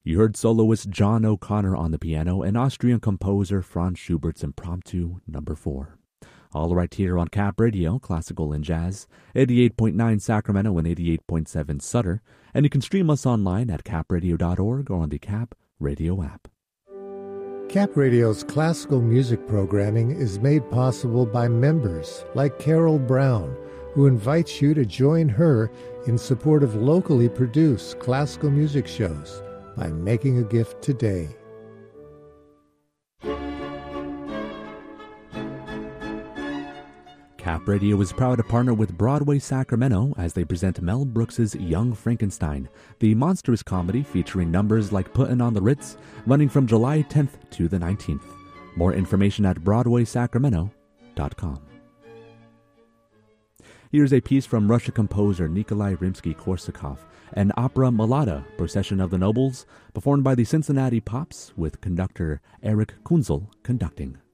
You heard soloist John O'Connor on the piano and Austrian composer Franz Schubert's Impromptu No. 4. All right here on Cap Radio, Classical and Jazz, 88.9 Sacramento and 88.7 Sutter, and you can stream us online at capradio.org or on the Cap Radio app. Cap Radio's classical music programming is made possible by members like Carol Brown, who invites you to join her in support of locally produced classical music shows by making a gift today. Cap Radio is proud to partner with Broadway Sacramento as they present Mel Brooks's Young Frankenstein, the monstrous comedy featuring numbers like Puttin' on the Ritz, running from July 10th to the 19th. More information at BroadwaySacramento.com. Here's a piece from Russian composer Nikolai Rimsky-Korsakov, an opera Malada, Procession of the Nobles, performed by the Cincinnati Pops with conductor Eric Kunzel conducting.